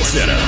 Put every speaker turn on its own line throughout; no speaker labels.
Center.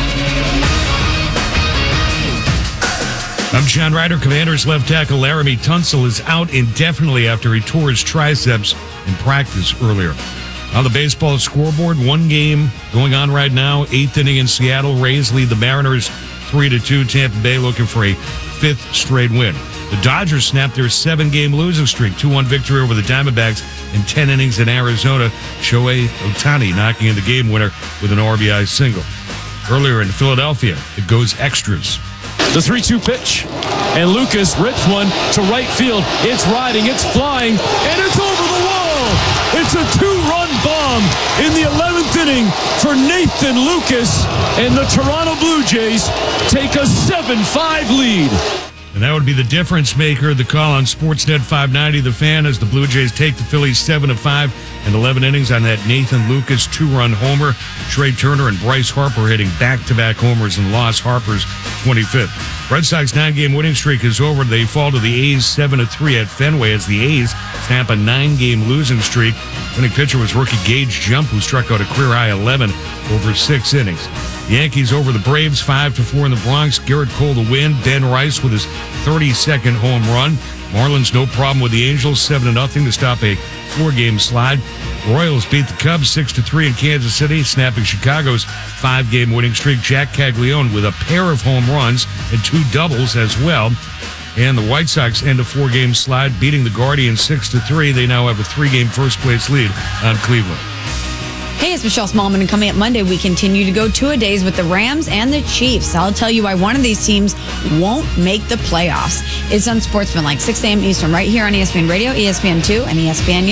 I'm John Ryder. Commanders left tackle Laramie Tunsil is out indefinitely after he tore his triceps in practice earlier. On the baseball scoreboard, one game going on right now. 8th inning in Seattle. Rays lead the Mariners 3-2. Tampa Bay looking for a 5th straight win. The Dodgers snapped their 7-game losing streak. 2-1 victory over the Diamondbacks in 10 innings in Arizona. Shohei Ohtani knocking in the game winner with an RBI single. Earlier in Philadelphia, it goes extras.
The 3-2 pitch, and Lucas rips one to right field. It's riding, it's flying, and it's over the wall. It's a 2-run bomb in the 11th inning for Nathan Lucas, and the Toronto Blue Jays take a 7-5 lead.
And that would be the difference maker. The call on Sportsnet 590, The Fan, as the Blue Jays take the Phillies 7-5 in 11 innings on that Nathan Lucas 2-run homer. Trey Turner and Bryce Harper hitting back-to-back homers and lost Harper's 25th. Red Sox 9-game winning streak is over. They fall to the A's 7-3 at Fenway as the A's snap a 9-game losing streak. Winning pitcher was rookie Gage Jump, who struck out a career-high 11 over 6 innings. The Yankees over the Braves 5-4 in the Bronx. Garrett Cole to win. Ben Rice with his 32nd home run. Marlins no problem with the Angels 7-0 to stop a 4-game slide. Royals beat the Cubs 6-3 in Kansas City, snapping Chicago's 5-game winning streak. Jack Caglione with a pair of home runs and 2 doubles as well. And the White Sox end a 4-game slide, beating the Guardians 6-3. They now have a 3-game first-place lead on Cleveland.
Hey, it's Michelle Smallman, and coming up Monday, we continue to go two-a-days with the Rams and the Chiefs. I'll tell you why one of these teams won't make the playoffs. It's Unsportsmanlike, 6 a.m. Eastern, right here on ESPN Radio, ESPN2, and ESPN